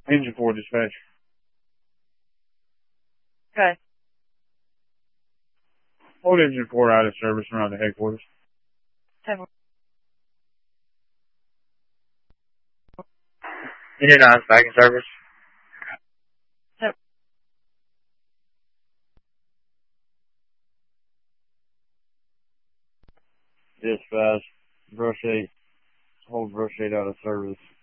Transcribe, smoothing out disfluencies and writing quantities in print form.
Engine 4 dispatch. Okay. Hold engine 4 out of service around the headquarters. 10. Engine 9 back in service. 10. Dispatch. Brush 8. Hold brush 8 out of service.